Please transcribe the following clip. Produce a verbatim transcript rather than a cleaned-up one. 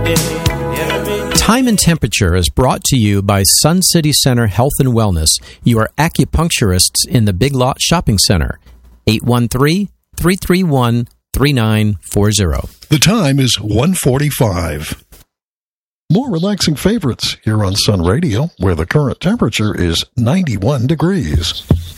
Time and Temperature is brought to you by Sun City Center Health and Wellness, your acupuncturists in the Big Lot Shopping Center. eight one three, three three one, three nine four zero. The time is one forty-five. More relaxing favorites here on Sun Radio, where the current temperature is ninety-one degrees.